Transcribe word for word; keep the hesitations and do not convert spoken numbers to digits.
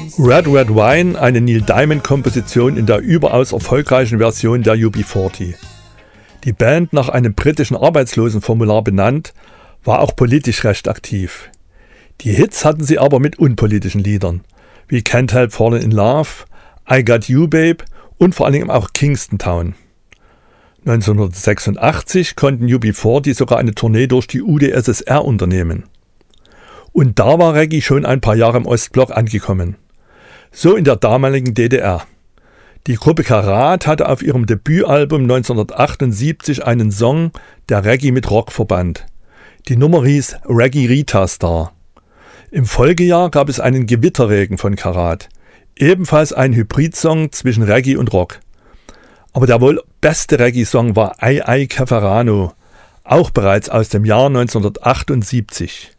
Red Red Wine, eine Neil Diamond-Komposition in der überaus erfolgreichen Version der U B vierzig. Die Band, nach einem britischen Arbeitslosenformular benannt, war auch politisch recht aktiv. Die Hits hatten sie aber mit unpolitischen Liedern, wie Can't Help Falling in Love, I Got You Babe und vor allem auch Kingston Town. neunzehnhundertsechsundachtzig konnten U B vierzig sogar eine Tournee durch die U d S S R unternehmen. Und da war Reggae schon ein paar Jahre im Ostblock angekommen. So in der damaligen D D R. Die Gruppe Karat hatte auf ihrem Debütalbum neunzehnhundertachtundsiebzig einen Song, der Reggae mit Rock verband. Die Nummer hieß Reggae Rita Star. Im Folgejahr gab es einen Gewitterregen von Karat, ebenfalls ein Hybridsong zwischen Reggae und Rock. Aber der wohl beste Reggae-Song war Ai Ai Keferano, auch bereits aus dem Jahr neunzehnhundertachtundsiebzig.